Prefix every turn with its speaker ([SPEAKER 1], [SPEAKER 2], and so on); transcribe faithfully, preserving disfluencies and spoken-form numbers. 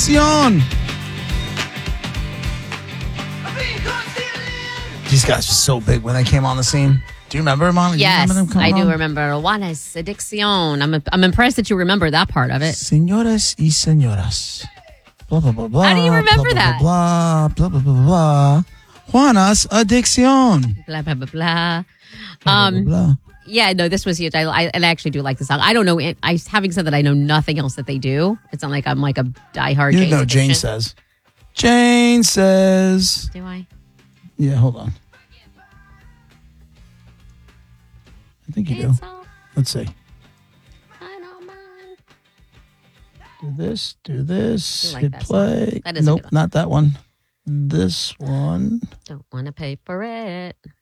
[SPEAKER 1] Adicción. These guys were so big when they came on the scene. Do you remember, Mom?
[SPEAKER 2] Yes,
[SPEAKER 1] you remember them
[SPEAKER 2] I do
[SPEAKER 1] on?
[SPEAKER 2] remember. Juanes Adicción. I'm, I'm impressed that you remember that part of it.
[SPEAKER 1] Señoras y señoras. Blah, blah, blah, blah.
[SPEAKER 2] How do you remember
[SPEAKER 1] blah,
[SPEAKER 2] that?
[SPEAKER 1] Blah, blah, blah, blah, blah, blah. Juanas Adicción.
[SPEAKER 2] Blah, blah, blah, blah.
[SPEAKER 1] Blah,
[SPEAKER 2] Um,
[SPEAKER 1] blah, blah.
[SPEAKER 2] Yeah, no, this was huge. I, I, and I actually do like the song. I don't know. It, I having said that, I know nothing else that they do. It's not like I'm like a diehard.
[SPEAKER 1] You
[SPEAKER 2] Jane's
[SPEAKER 1] know, Jane
[SPEAKER 2] Addiction.
[SPEAKER 1] says. Jane says.
[SPEAKER 2] Do I?
[SPEAKER 1] Yeah, hold on. I think you do.
[SPEAKER 2] It's all
[SPEAKER 1] Let's see.
[SPEAKER 2] I don't mind.
[SPEAKER 1] Do this, do this,
[SPEAKER 2] I like
[SPEAKER 1] hit
[SPEAKER 2] that song.
[SPEAKER 1] play.
[SPEAKER 2] That is a
[SPEAKER 1] Nope,
[SPEAKER 2] good one.
[SPEAKER 1] not that one. This one.
[SPEAKER 2] Don't want to pay for it.